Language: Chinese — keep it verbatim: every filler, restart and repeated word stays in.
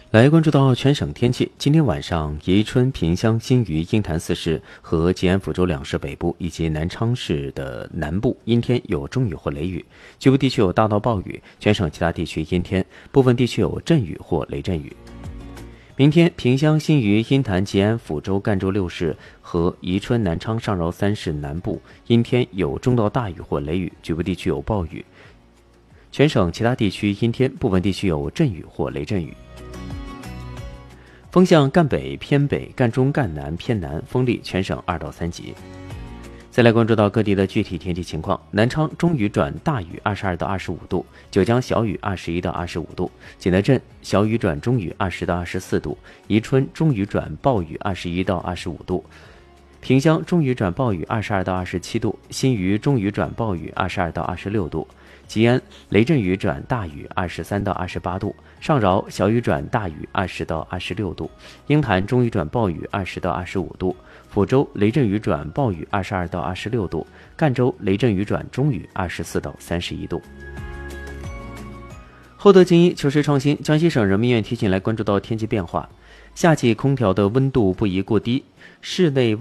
来关注到全省天气。今天晚上，宜春、萍乡、新余、鹰潭四市和吉安、抚州两市北部以及南昌市的南部阴天，有中雨或雷雨，局部地区有大到暴雨，全省其他地区阴天，部分地区有阵雨或雷阵雨。明天，萍乡、新余、鹰潭、吉安、抚州、赣州六市和宜春、南昌、上饶三市南部阴天，有中到大雨或雷雨，局部地区有暴雨，全省其他地区阴天，部分地区有阵雨或雷阵雨。风向赣北偏北、赣中赣南偏南，风力全省二到三级。再来关注到各地的具体天气情况。南昌中雨转大雨二十二到二十五度，九江小雨二十一到二十五度，济南镇小雨转中雨二十到二十四度，宜春中雨转暴雨二十一到二十五度，萍乡中雨转暴雨二十二到二十七度，新余中雨转暴雨二十二到二十六度，吉安雷阵雨转大雨二十三到二十八度，上饶小雨转大雨二十到二十六度，鹰潭中雨转暴雨二十到二十五度，抚州雷阵雨转暴雨二十二到二十六度，赣州雷阵雨转中雨二十四到三十一度。厚德精英求实创新，江西省人民医院提醒来关注到天气变化。夏季空调的温度不宜过低，室内